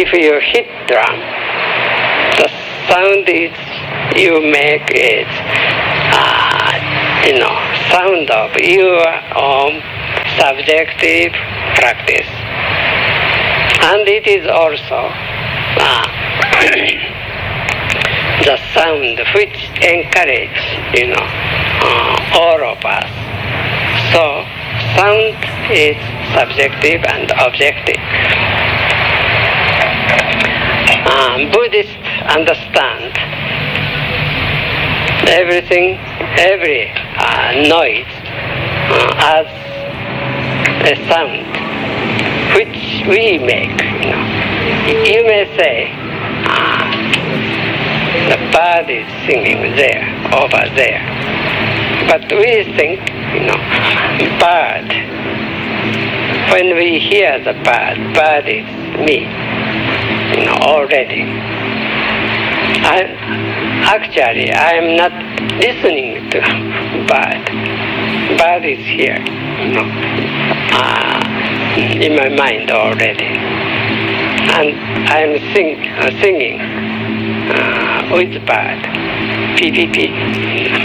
if you hit drum, the sound is you make is sound of your own subjective practice, and it is also the sound which encourages all of us. So sound is subjective and objective. Buddhists understand everything, every noise as a sound which we make. You may say the bird is singing there, over there, but we think bird. When we hear the bird is me already. Actually, I am not listening to bird. Bird is here, in my mind already, and I am singing with bird. PPP.